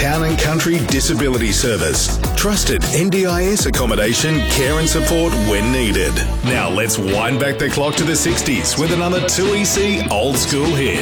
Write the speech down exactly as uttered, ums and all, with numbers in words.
Town and Country Disability Service. Trusted N D I S accommodation, care and support when needed. Now let's wind back the clock to the sixties with another two E C old school hit.